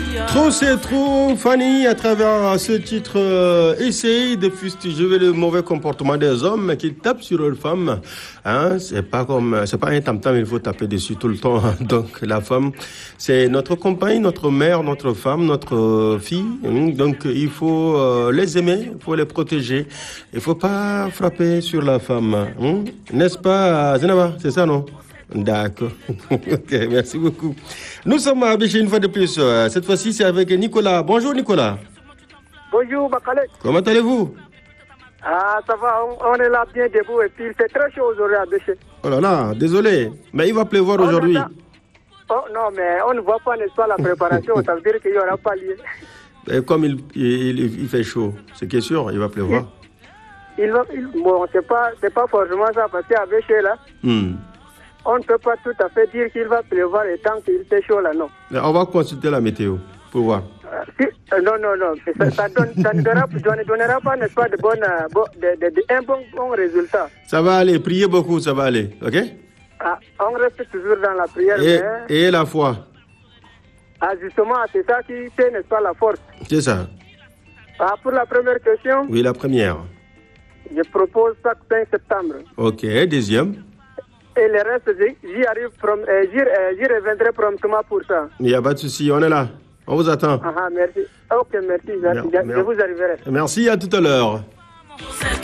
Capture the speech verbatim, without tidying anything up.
Trop c'est trop, Fanny, à travers ce titre, euh, essaye de fustiger le mauvais comportement des hommes qui tapent sur leurs femmes. Hein, c'est pas comme, c'est pas un tam-tam, il faut taper dessus tout le temps. Donc la femme, c'est notre compagne, notre mère, notre femme, notre fille. Donc il faut euh, les aimer, il faut les protéger. Il faut pas frapper sur la femme. Hein? N'est-ce pas, Zenaba? C'est ça, non? D'accord. Ok, merci beaucoup. Nous sommes à Béché une fois de plus. Cette fois-ci, c'est avec Nicolas. Bonjour, Nicolas. Bonjour, Bakale. Comment allez-vous? Ah, ça va, on, on est là bien debout et puis il fait très chaud aujourd'hui à Béché. Oh là là, désolé, mais il va pleuvoir on aujourd'hui. Oh non, mais on ne voit pas, n'est-ce pas, la préparation, ça veut dire qu'il n'y aura pas lieu. Et comme il, il, il fait chaud, c'est qui est sûr, il va pleuvoir. Il, il va, il, bon, c'est pas, c'est pas forcément ça, parce qu'à Béché, là, hmm. on ne peut pas tout à fait dire qu'il va pleuvoir et tant qu'il fait chaud, là, non. Mais on va consulter la météo, pour voir. Euh, si, euh, non, non, non, ça, ça, donne, ça ne donnera, ne donnera pas, n'est-ce pas, de bonnes, bon, de, de, de, un bon, bon résultat. Ça va aller, priez beaucoup, ça va aller, ok? Ah, on reste toujours dans la prière. Et, mais... et la foi. Ah, justement, c'est ça qui fait, n'est-ce pas, la force. C'est ça. Ah, pour la première question. Oui, la première. Je propose chaque cinq septembre. Ok, deuxième. Et le reste, j'y arrive, prom- euh, j'y, euh, j'y reviendrai promptement pour ça. Il n'y a pas de souci, on est là. On vous attend. Ah, merci. Ok, merci. Je, je, je vous arriverai. Merci, à tout à l'heure.